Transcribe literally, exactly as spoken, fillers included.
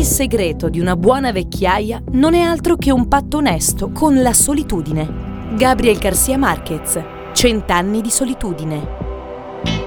Il segreto di una buona vecchiaia non è altro che un patto onesto con la solitudine. Gabriel García Márquez, Cent'anni di solitudine.